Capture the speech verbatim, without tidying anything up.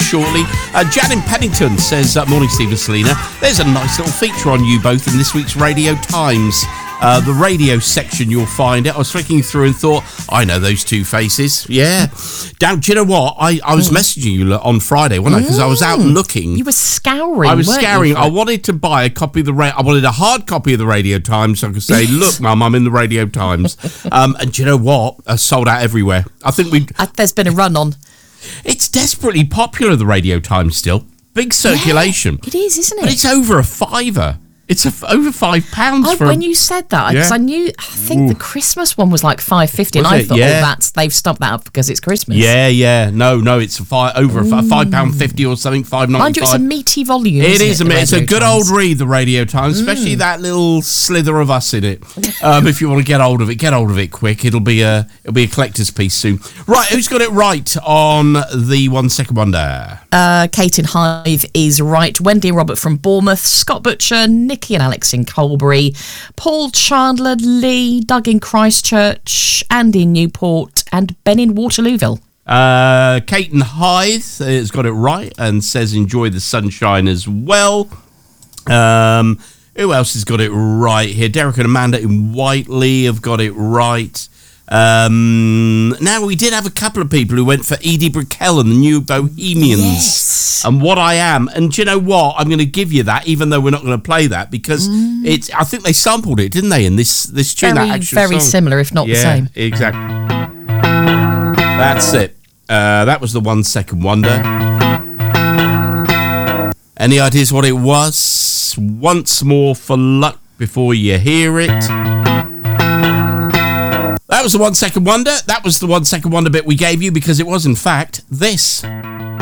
shortly. Uh, Janet Pennington says, uh, morning, Steve and Selena. There's a nice little feature on you both in this week's Radio Times. Uh, the radio section, you'll find it. I was flicking through and thought, I know those two faces. Yeah. Now, do you know what? I, I was mm. messaging you on Friday, wasn't I? Because mm. I was out looking. You were scouring, I was weren't scouring. You, I wanted to buy a copy of the... Ra- I wanted a hard copy of the Radio Times so I could say, look, Mum, I'm in the Radio Times. Um, and do you know what? Uh, sold out everywhere. I think we... Uh, there's been a run on. It's desperately popular, the Radio Times still. Big circulation. Yeah, it is, isn't it? But it's over a fiver. It's a f- over five pounds. Oh, for when a, you said that, because yeah. I knew, I think Ooh. the Christmas one was like five fifty, and was I it? thought, yeah. oh, that's they've stumped that up because it's Christmas. Yeah, yeah, no, no, it's a five over a five pound fifty or something, five ninety five. Mind you, it's a meaty volume. It isn't is it, a it's a good Times? old read, the Radio Times, especially mm. that little slither of us in it. Um, if you want to get hold of it, get hold of it quick. It'll be a it'll be a collector's piece soon. Right, who's got it right on the one second wonder? Uh, Kate in Hive is right. Wendy and Robert from Bournemouth, Scott Butcher, Nikki and Alex in Colbury, Paul Chandler, Lee, Doug in Christchurch, Andy in Newport, and Ben in Waterlooville. Uh, Kate in Hythe has got it right and says enjoy the sunshine as well. Um, who else has got it right here? Derek and Amanda in Whiteley have got it right. Um, now, we did have a couple of people who went for Edie Brickell and the New Bohemians yes. and What I Am. And do you know what? I'm going to give you that, even though we're not going to play that, because mm. it's. I think they sampled it, didn't they, in this, this tune? Very, that actual very song. similar, if not yeah, the same. Exactly. That's it. Uh, that was the one second wonder. Any ideas what it was? Once more for luck before you hear it. That was the one second wonder. That was the one second wonder bit we gave you because it was, in fact, this.